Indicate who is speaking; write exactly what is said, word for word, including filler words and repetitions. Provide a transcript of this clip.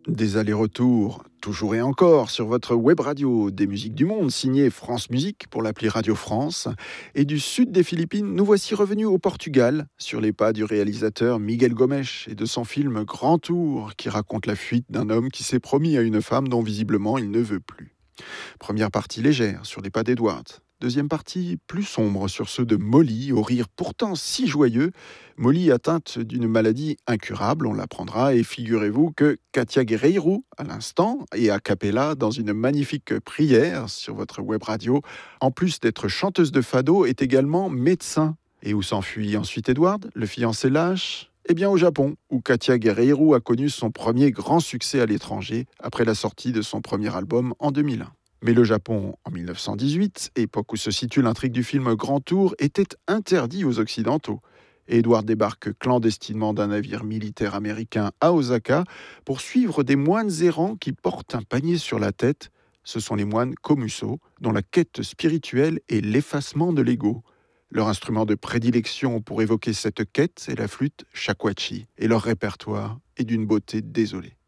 Speaker 1: Des allers-retours, toujours et encore, sur votre web radio des musiques du monde, signée France Musique pour l'appli Radio France. Et du sud des Philippines, nous voici revenus au Portugal, sur les pas du réalisateur Miguel Gomes et de son film Grand Tour, qui raconte la fuite d'un homme qui s'est promis à une femme dont visiblement il ne veut plus. Première partie légère, sur les pas d'Edward. Deuxième partie plus sombre sur ceux de Molly, au rire pourtant si joyeux. Molly atteinte d'une maladie incurable, on l'apprendra, et figurez-vous que Katia Guerreiro, à l'instant, et a cappella dans une magnifique prière sur votre web radio, en plus d'être chanteuse de fado, est également médecin. Et où s'enfuit ensuite Edward, le fiancé lâche? Eh bien au Japon, où Katia Guerreiro a connu son premier grand succès à l'étranger, après la sortie de son premier album en deux mille un. Mais le Japon, en mille neuf cent dix-huit, époque où se situe l'intrigue du film Grand Tour, était interdit aux Occidentaux. Et Edward débarque clandestinement d'un navire militaire américain à Osaka pour suivre des moines errants qui portent un panier sur la tête. Ce sont les moines Komuso, dont la quête spirituelle est l'effacement de l'ego. Leur instrument de prédilection pour évoquer cette quête est la flûte shakuhachi, et leur répertoire est d'une beauté désolée.